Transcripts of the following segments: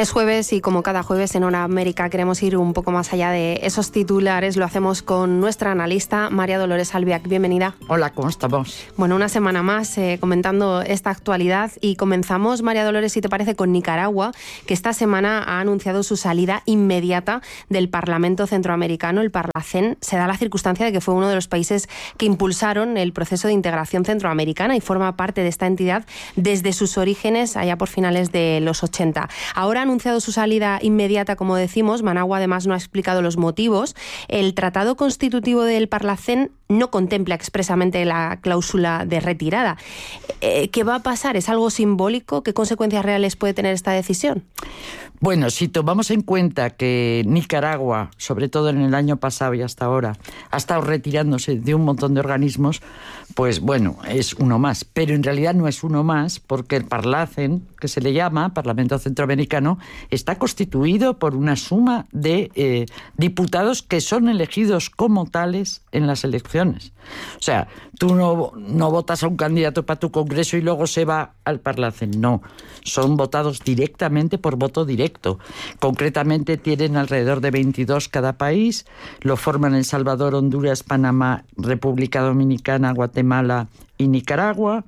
Es jueves y como cada jueves en Hora América queremos ir un poco más allá de esos titulares. Lo hacemos con nuestra analista María Dolores Albiac. Bienvenida. Hola, ¿cómo estamos? Bueno, una semana más comentando esta actualidad y comenzamos, María Dolores, si te parece, con Nicaragua, que esta semana ha anunciado su salida inmediata del Parlamento Centroamericano, el Parlacén. Se da la circunstancia de que fue uno de los países que impulsaron el proceso de integración centroamericana y forma parte de esta entidad desde sus orígenes allá por finales de los 80. Ahora ha anunciado su salida inmediata, como decimos. Managua además no ha explicado los motivos. El Tratado Constitutivo del Parlacén no contempla expresamente la cláusula de retirada. ¿Qué va a pasar? ¿Es algo simbólico? ¿Qué consecuencias reales puede tener esta decisión? Bueno, si tomamos en cuenta que Nicaragua, sobre todo en el año pasado y hasta ahora, ha estado retirándose de un montón de organismos, pues bueno, es uno más. Pero en realidad no es uno más, porque el Parlacén, que se le llama Parlamento Centroamericano, está constituido por una suma de diputados que son elegidos como tales en las elecciones. O sea, tú no votas a un candidato para tu congreso y luego se va al Parlacén. No, son votados directamente por voto directo. Concretamente tienen alrededor de 22 cada país. Lo forman El Salvador, Honduras, Panamá, República Dominicana, Guatemala y Nicaragua.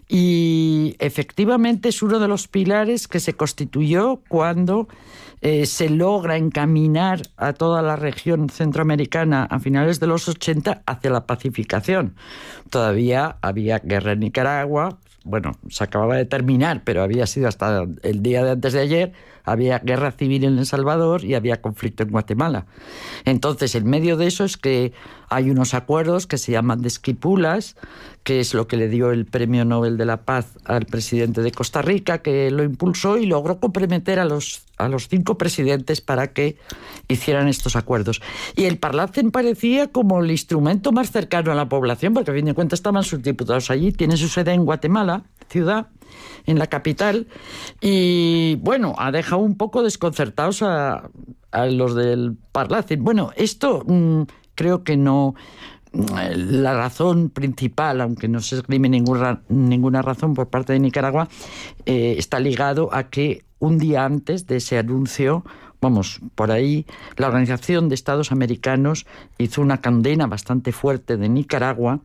Y efectivamente es uno de los pilares que se constituyó cuando se logra encaminar a toda la región centroamericana a finales de los 80 hacia la pacificación. Todavía había guerra en Nicaragua, bueno, se acababa de terminar, pero había sido hasta el día de antes de ayer. Había guerra civil en El Salvador y había conflicto en Guatemala. Entonces, en medio de eso es que hay unos acuerdos que se llaman de Esquipulas, que es lo que le dio el Premio Nobel de la Paz al presidente de Costa Rica, que lo impulsó y logró comprometer a los 5 presidentes para que hicieran estos acuerdos. Y el Parlacén parecía como el instrumento más cercano a la población, porque a fin de cuentas estaban sus diputados allí. Tiene su sede en Guatemala, ciudad, en la capital, y bueno, ha dejado un poco desconcertados a los del Parlacén. Bueno, esto creo que no. La razón principal, aunque no se esgrime ninguna razón por parte de Nicaragua, está ligado a que un día antes de ese anuncio, por ahí, la Organización de Estados Americanos hizo una condena bastante fuerte de Nicaragua.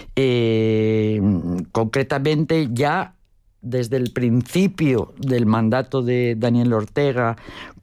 Concretamente, ya desde el principio del mandato de Daniel Ortega,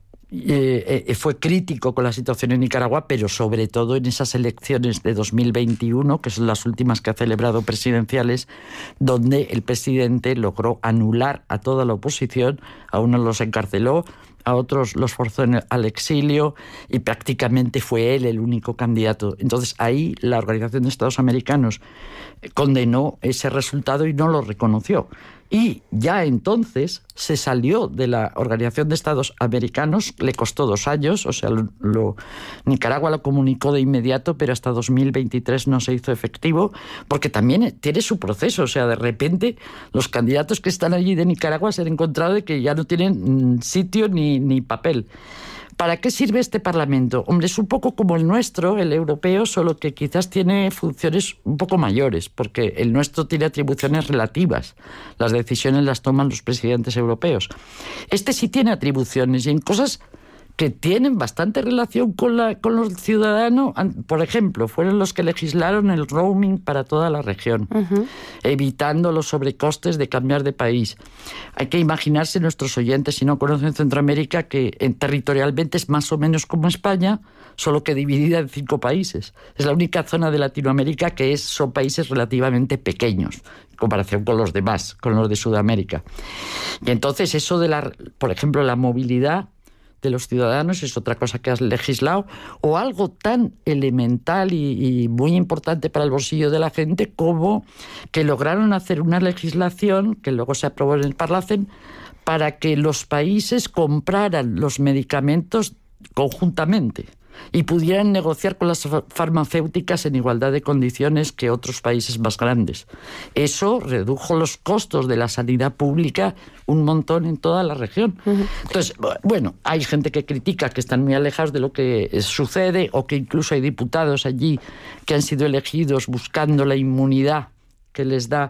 fue crítico con la situación en Nicaragua, pero sobre todo en esas elecciones de 2021, que son las últimas que ha celebrado presidenciales, donde el presidente logró anular a toda la oposición. A unos los encarceló, a otros los forzó al exilio y prácticamente fue él el único candidato. Entonces ahí la Organización de Estados Americanos condenó ese resultado y no lo reconoció. Y ya entonces se salió de la Organización de Estados Americanos, le costó 2 años, o sea, Nicaragua lo comunicó de inmediato, pero hasta 2023 no se hizo efectivo, porque también tiene su proceso. O sea, de repente los candidatos que están allí de Nicaragua se han encontrado de que ya no tienen sitio ni papel. ¿Para qué sirve este Parlamento? Hombre, es un poco como el nuestro, el europeo, solo que quizás tiene funciones un poco mayores, porque el nuestro tiene atribuciones relativas. Las decisiones las toman los presidentes europeos. Este sí tiene atribuciones y en cosas que tienen bastante relación con los ciudadanos. Por ejemplo, fueron los que legislaron el roaming para toda la región, evitando los sobrecostes de cambiar de país. Hay que imaginarse, nuestros oyentes, si no conocen Centroamérica, que territorialmente es más o menos como España, solo que dividida en 5 países. Es la única zona de Latinoamérica que son países relativamente pequeños en comparación con los demás, con los de Sudamérica. Y entonces eso por ejemplo, la movilidad de los ciudadanos es otra cosa que has legislado, o algo tan elemental y muy importante para el bolsillo de la gente como que lograron hacer una legislación que luego se aprobó en el Parlacén para que los países compraran los medicamentos conjuntamente y pudieran negociar con las farmacéuticas en igualdad de condiciones que otros países más grandes. Eso redujo los costos de la sanidad pública un montón en toda la región. Entonces, bueno, hay gente que critica que están muy alejados de lo que sucede, o que incluso hay diputados allí que han sido elegidos buscando la inmunidad que les da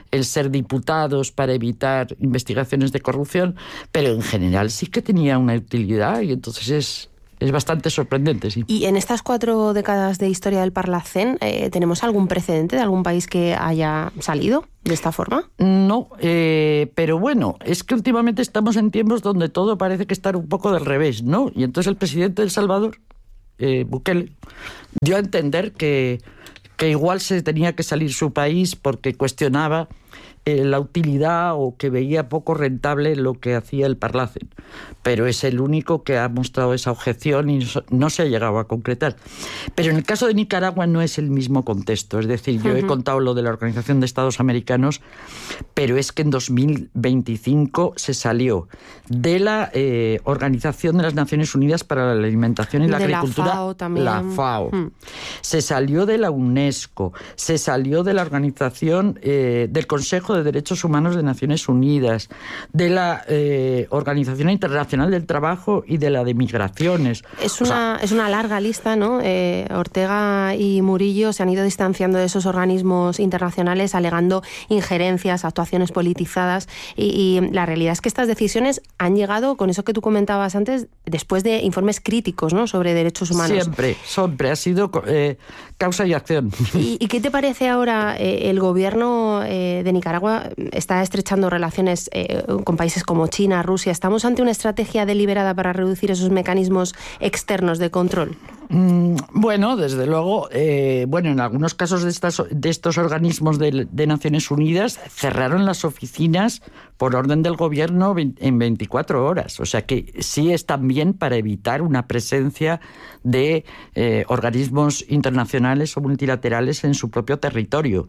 el ser diputados para evitar investigaciones de corrupción, pero en general sí que tenía una utilidad y entonces es bastante sorprendente, sí. Y en estas 4 décadas de historia del Parlacén, ¿tenemos algún precedente de algún país que haya salido de esta forma? No, pero bueno, es que últimamente estamos en tiempos donde todo parece que está un poco del revés, ¿no? Y entonces el presidente de El Salvador, Bukele, dio a entender que igual se tenía que salir su país porque cuestionaba la utilidad o que veía poco rentable lo que hacía el Parlacén. Pero es el único que ha mostrado esa objeción y no se ha llegado a concretar. Pero en el caso de Nicaragua no es el mismo contexto. Es decir, yo he contado lo de la Organización de Estados Americanos, pero es que en 2025 se salió de la Organización de las Naciones Unidas para la Alimentación y la Agricultura. La FAO también. La FAO. Se salió de la UNESCO, se salió de la Organización del Consejo de Derechos Humanos de Naciones Unidas, de la Organización Internacional del Trabajo y de la de Migraciones. Es una larga lista, ¿no? Ortega y Murillo se han ido distanciando de esos organismos internacionales alegando injerencias, actuaciones politizadas y la realidad es que estas decisiones han llegado, con eso que tú comentabas antes, después de informes críticos, ¿no?, sobre derechos humanos. Siempre ha sido causa y acción. ¿Y qué te parece ahora? El gobierno de Nicaragua está estrechando relaciones con países como China, Rusia. ¿Estamos ante una estrategia deliberada para reducir esos mecanismos externos de control? Bueno, desde luego, en algunos casos de estos organismos de Naciones Unidas cerraron las oficinas por orden del gobierno en 24 horas. O sea que sí es también para evitar una presencia de organismos internacionales o multilaterales en su propio territorio.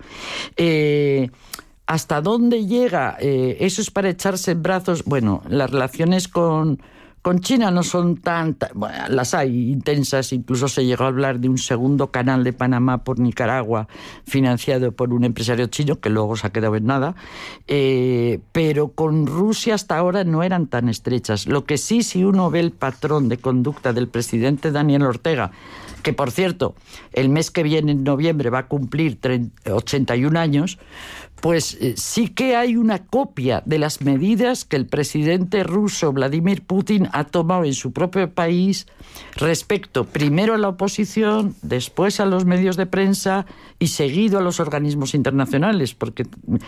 ¿Hasta dónde llega? ¿Eso es para echarse en brazos? Bueno, las relaciones con China no son bueno, las hay intensas, incluso se llegó a hablar de un segundo canal de Panamá por Nicaragua, financiado por un empresario chino, que luego se ha quedado en nada, pero con Rusia hasta ahora no eran tan estrechas. Lo que sí, si uno ve el patrón de conducta del presidente Daniel Ortega, que por cierto, el mes que viene, en noviembre, va a cumplir 81 años, pues sí que hay una copia de las medidas que el presidente ruso Vladimir Putin ha tomado en su propio país respecto primero a la oposición, después a los medios de prensa y seguido a los organismos internacionales, porque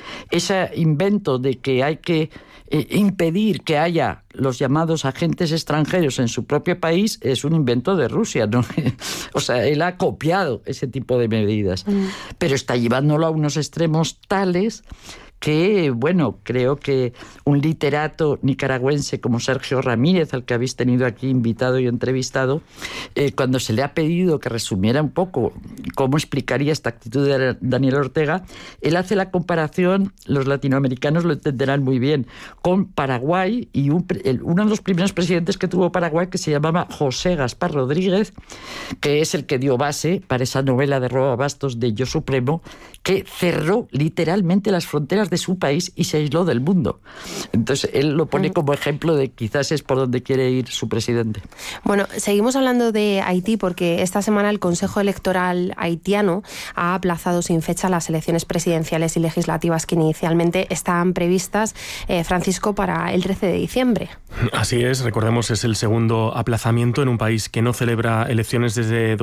ese invento de que hay que impedir que haya los llamados agentes extranjeros en su propio país es un invento de Rusia, ¿no? O sea, él ha copiado ese tipo de medidas, pero está llevándolo a unos extremos tales que, bueno, creo que un literato nicaragüense como Sergio Ramírez, al que habéis tenido aquí invitado y entrevistado, cuando se le ha pedido que resumiera un poco cómo explicaría esta actitud de Daniel Ortega, él hace la comparación, los latinoamericanos lo entenderán muy bien, con Paraguay y uno de los primeros presidentes que tuvo Paraguay, que se llamaba José Gaspar Rodríguez, que es el que dio base para esa novela de Roa Bastos de Yo Supremo, que cerró literalmente las fronteras de su país y se aisló del mundo. Entonces, él lo pone como ejemplo de quizás es por donde quiere ir su presidente. Bueno, seguimos hablando de Haití porque esta semana el Consejo Electoral haitiano ha aplazado sin fecha las elecciones presidenciales y legislativas que inicialmente estaban previstas, Francisco, para el 13 de diciembre. Así es, recordemos, es el segundo aplazamiento en un país que no celebra elecciones desde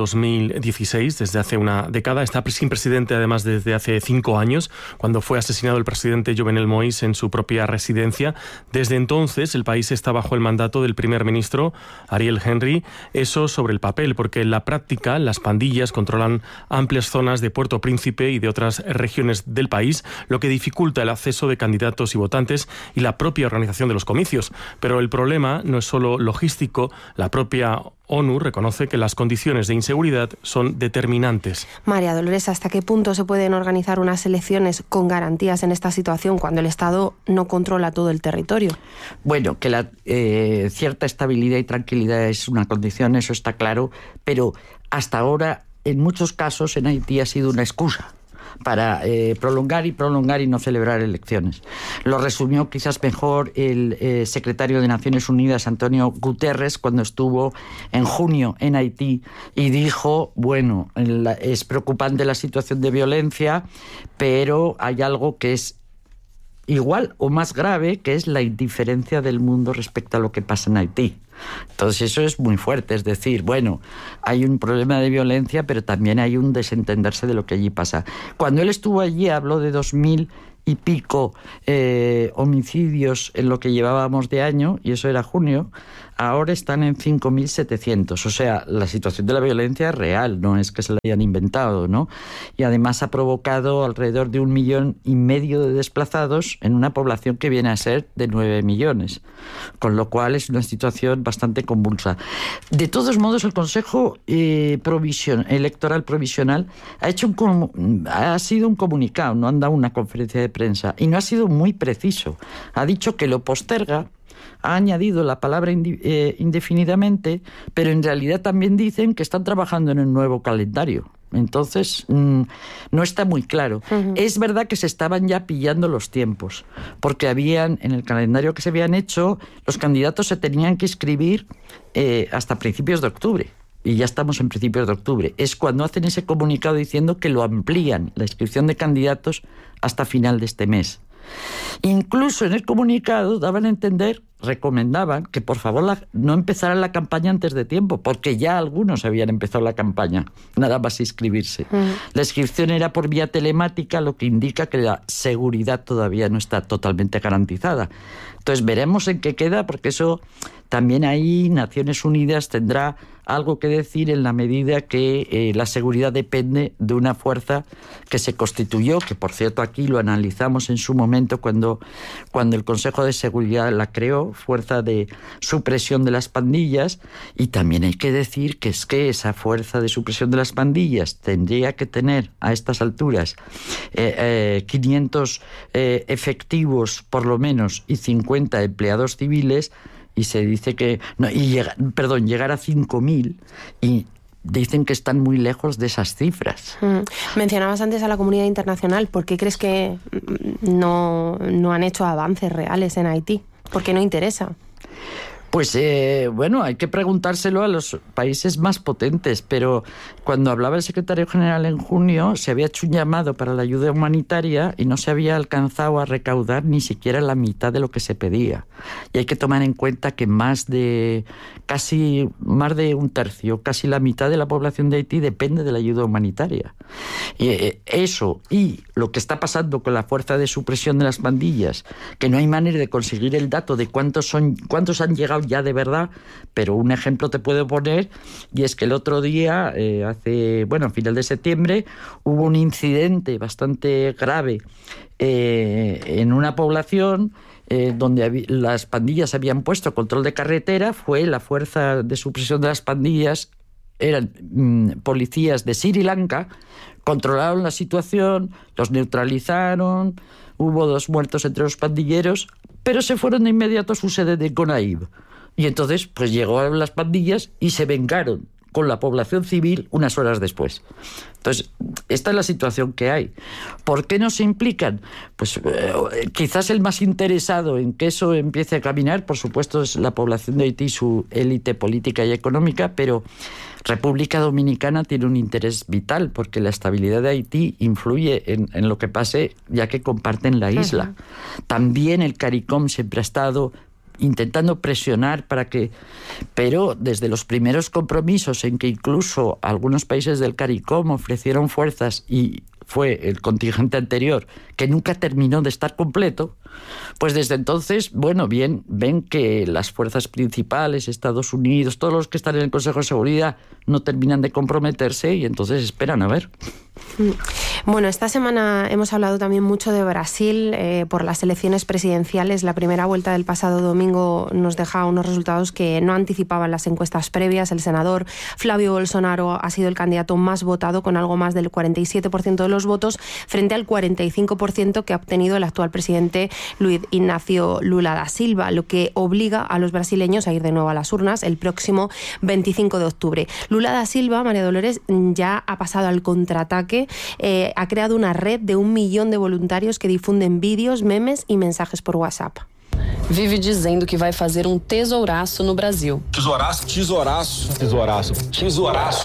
2016, desde hace una década. Está sin presidente además desde hace 5 años, cuando fue asesinado el presidente Jovenel Moïse en su propia residencia. Desde entonces el país está bajo el mandato del primer ministro Ariel Henry, eso sobre el papel, porque en la práctica las pandillas controlan amplias zonas de Puerto Príncipe y de otras regiones del país, lo que dificulta el acceso de candidatos y votantes y la propia organización de los comicios. Pero el problema no es solo logístico, la propia ONU reconoce que las condiciones de inseguridad son determinantes. María Dolores, ¿hasta qué punto se pueden organizar unas elecciones con garantías en esta situación cuando el Estado no controla todo el territorio? Bueno, que la cierta estabilidad y tranquilidad es una condición, eso está claro, pero hasta ahora, en muchos casos, en Haití ha sido una excusa para prolongar y no celebrar elecciones. Lo resumió quizás mejor el secretario de Naciones Unidas, Antonio Guterres, cuando estuvo en junio en Haití y dijo, bueno, es preocupante la situación de violencia, pero hay algo que es igual o más grave, que es la indiferencia del mundo respecto a lo que pasa en Haití. Entonces eso es muy fuerte, es decir, bueno, hay un problema de violencia, pero también hay un desentenderse de lo que allí pasa. Cuando él estuvo allí habló de 2000 y pico homicidios en lo que llevábamos de año, y eso era junio. Ahora están en 5.700. O sea, la situación de la violencia es real, no es que se la hayan inventado, ¿no? Y además ha provocado alrededor de 1,5 millones de desplazados en una población que viene a ser de 9 millones. Con lo cual es una situación bastante convulsa. De todos modos, el Consejo Electoral Provisional ha sido un comunicado, no han dado una conferencia de prensa, y no ha sido muy preciso. Ha dicho que lo posterga, ha añadido la palabra indefinidamente, pero en realidad también dicen que están trabajando en el nuevo calendario. Entonces, no está muy claro. Uh-huh. Es verdad que se estaban ya pillando los tiempos, porque en el calendario que se habían hecho, los candidatos se tenían que inscribir hasta principios de octubre. Y ya estamos en principios de octubre. Es cuando hacen ese comunicado diciendo que lo amplían, la inscripción de candidatos, hasta final de este mes. Incluso en el comunicado daban a entender, recomendaban que por favor no empezaran la campaña antes de tiempo, porque ya algunos habían empezado la campaña, nada más inscribirse. La inscripción era por vía telemática, lo que indica que la seguridad todavía no está totalmente garantizada. Entonces veremos en qué queda, porque eso también ahí Naciones Unidas tendrá algo que decir en la medida que la seguridad depende de una fuerza que se constituyó, que por cierto aquí lo analizamos en su momento cuando el Consejo de Seguridad la creó, Fuerza de Supresión de las Pandillas, y también hay que decir que es que esa Fuerza de Supresión de las Pandillas tendría que tener a estas alturas 500 efectivos por lo menos y 50 empleados civiles, y se dice que llegar a 5.000, y dicen que están muy lejos de esas cifras. Mencionabas antes a la comunidad internacional. ¿Por qué crees que no han hecho avances reales en Haití? ¿Por qué no interesa? Pues hay que preguntárselo a los países más potentes, pero cuando hablaba el secretario general en junio se había hecho un llamado para la ayuda humanitaria y no se había alcanzado a recaudar ni siquiera la mitad de lo que se pedía. Y hay que tomar en cuenta que más de un tercio, casi la mitad de la población de Haití depende de la ayuda humanitaria. Y eso y lo que está pasando con la Fuerza de Supresión de las Pandillas, que no hay manera de conseguir el dato de cuántos han llegado ya de verdad, pero un ejemplo te puedo poner, y es que el otro día, a final de septiembre, hubo un incidente bastante grave en una población donde las pandillas habían puesto control de carretera. Fue la Fuerza de Supresión de las Pandillas, eran policías de Sri Lanka, controlaron la situación, los neutralizaron, hubo 2 muertos entre los pandilleros, pero se fueron de inmediato a su sede de Gonaïves. Y entonces pues llegaron las pandillas y se vengaron con la población civil unas horas después. Entonces, esta es la situación que hay. ¿Por qué no se implican? Pues quizás el más interesado en que eso empiece a caminar, por supuesto, es la población de Haití, su élite política y económica, pero República Dominicana tiene un interés vital, porque la estabilidad de Haití influye en lo que pase, ya que comparten la isla. Uh-huh. También el CARICOM siempre ha estado intentando presionar pero desde los primeros compromisos en que incluso algunos países del CARICOM ofrecieron fuerzas, y fue el contingente anterior que nunca terminó de estar completo, pues desde entonces, ven que las fuerzas principales, Estados Unidos, todos los que están en el Consejo de Seguridad, no terminan de comprometerse, y entonces esperan a ver. Bueno, esta semana hemos hablado también mucho de Brasil por las elecciones presidenciales. La primera vuelta del pasado domingo nos deja unos resultados que no anticipaban las encuestas previas. El senador Flávio Bolsonaro ha sido el candidato más votado, con algo más del 47% de los votos, frente al 45% que ha obtenido el actual presidente Luiz Inácio Lula da Silva, lo que obliga a los brasileños a ir de nuevo a las urnas el próximo 25 de octubre. Lula da Silva, María Dolores, ya ha pasado al contraataque. Ha creado una red de 1 millón de voluntarios que difunden vídeos, memes y mensajes por WhatsApp. Vive dizendo que vai fazer tesouraço no Brasil. Tesouraço.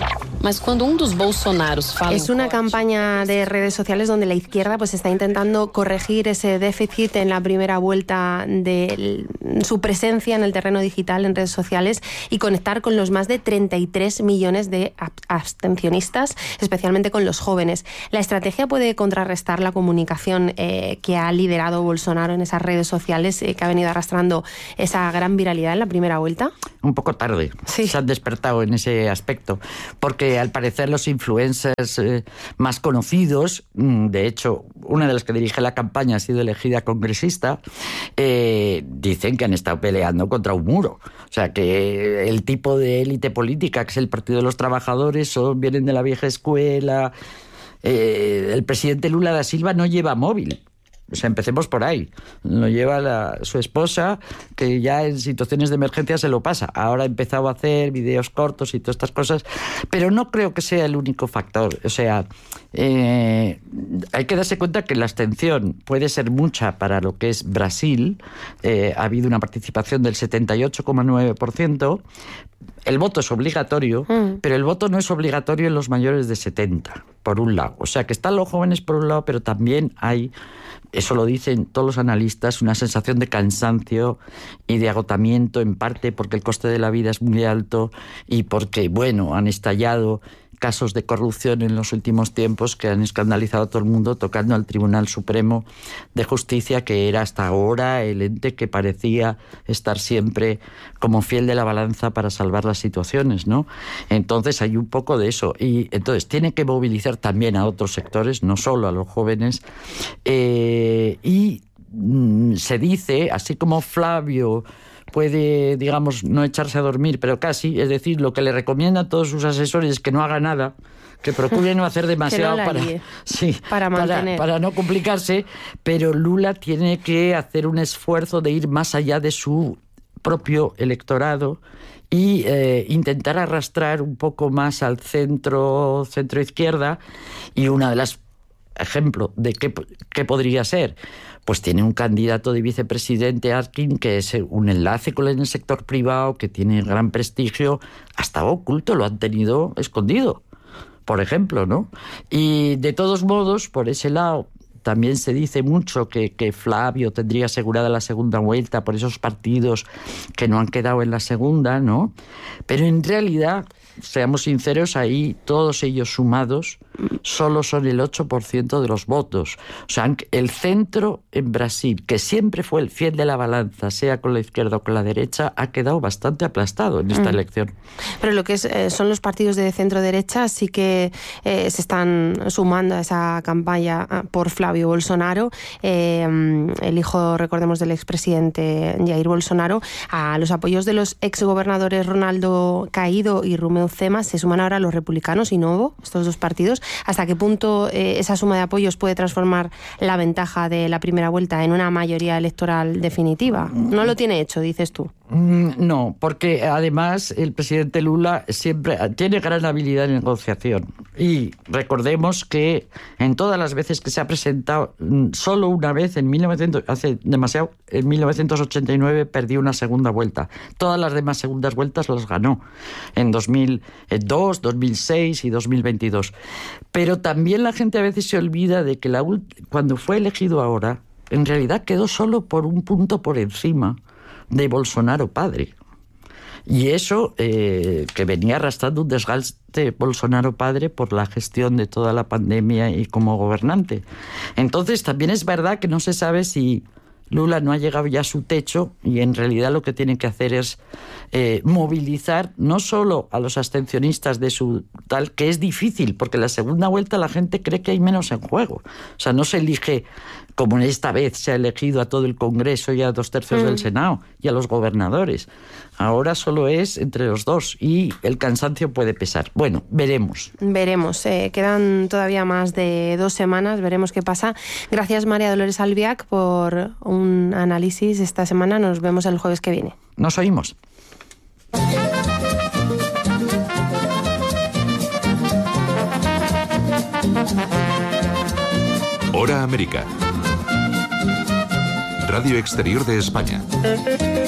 Mas quando dos Bolsonaros fala Es una campaña de redes sociales donde la izquierda pues está intentando corregir ese déficit en la primera vuelta de su presencia en el terreno digital, en redes sociales, y conectar con los más de 33 millones de abstencionistas, especialmente con los jóvenes. ¿La estrategia puede contrarrestar la comunicación que ha liderado Bolsonaro en esas redes sociales, que ha venido arrastrando esa gran viralidad en la primera vuelta? Un poco tarde. Sí. Se han despertado en ese aspecto, porque al parecer los influencers más conocidos, de hecho, una de las que dirige la campaña ha sido elegida congresista, dicen que han estado peleando contra un muro. O sea, que el tipo de élite política, que es el Partido de los Trabajadores, vienen de la vieja escuela. El presidente Lula da Silva no lleva móvil. O sea, empecemos por ahí. Lo lleva su esposa, que ya en situaciones de emergencia se lo pasa. Ahora ha empezado a hacer videos cortos y todas estas cosas, pero no creo que sea el único factor. O sea, hay que darse cuenta que la abstención puede ser mucha para lo que es Brasil. Ha habido una participación del 78,9%. El voto es obligatorio, pero el voto no es obligatorio en los mayores de 70, por un lado. O sea, que están los jóvenes por un lado, pero también hay, eso lo dicen todos los analistas, una sensación de cansancio y de agotamiento, en parte porque el coste de la vida es muy alto y porque, bueno, han estallado casos de corrupción en los últimos tiempos que han escandalizado a todo el mundo, tocando al Tribunal Supremo de Justicia, que era hasta ahora el ente que parecía estar siempre como fiel de la balanza para salvar las situaciones, ¿no? Entonces hay un poco de eso, y entonces tiene que movilizar también a otros sectores, no solo a los jóvenes, y se dice, así como Flavio puede, digamos, no echarse a dormir, pero casi, es decir, lo que le recomienda a todos sus asesores es que no haga nada, que procure no hacer demasiado para no complicarse, pero Lula tiene que hacer un esfuerzo de ir más allá de su propio electorado y intentar arrastrar un poco más al centro-izquierda, y una de las ejemplo de qué podría ser, pues tiene un candidato de vicepresidente, Arkin, que es un enlace con el sector privado, que tiene gran prestigio, hasta oculto, lo han tenido escondido, por ejemplo, ¿no? Y de todos modos, por ese lado, también se dice mucho que Flavio tendría asegurada la segunda vuelta por esos partidos que no han quedado en la segunda, ¿no? Pero en realidad, seamos sinceros, ahí todos ellos sumados solo son el 8% de los votos. O sea, el centro en Brasil, que siempre fue el fiel de la balanza, sea con la izquierda o con la derecha, ha quedado bastante aplastado en esta elección. Pero lo que son los partidos de centro-derecha sí que se están sumando a esa campaña por Flavio Bolsonaro, el hijo, recordemos, del expresidente Jair Bolsonaro. A los apoyos de los exgobernadores Ronaldo Caído y Rumeu Zema se suman ahora los republicanos y Novo, estos dos partidos. ¿Hasta qué punto esa suma de apoyos puede transformar la ventaja de la primera vuelta en una mayoría electoral definitiva? No lo tiene hecho, dices tú. No, porque además el presidente Lula siempre tiene gran habilidad en negociación. Y recordemos que en todas las veces que se ha presentado, solo una vez, en 1989 perdió una segunda vuelta. Todas las demás segundas vueltas las ganó en 2002, 2006 y 2022. Pero también la gente a veces se olvida de que cuando fue elegido ahora, en realidad quedó solo por un punto por encima de Bolsonaro padre. Y eso que venía arrastrando un desgaste Bolsonaro padre por la gestión de toda la pandemia y como gobernante. Entonces también es verdad que no se sabe si Lula no ha llegado ya a su techo, y en realidad lo que tiene que hacer es movilizar no solo a los abstencionistas de su tal, que es difícil, porque en la segunda vuelta la gente cree que hay menos en juego. O sea, no se elige, como esta vez se ha elegido a todo el Congreso y a 2/3 del Senado y a los gobernadores. Ahora solo es entre los dos y el cansancio puede pesar. Bueno, veremos. Veremos. Quedan todavía más de 2 semanas. Veremos qué pasa. Gracias, María Dolores Albiach, por un análisis esta semana. Nos vemos el jueves que viene. Nos oímos. Hora América. Radio Exterior de España.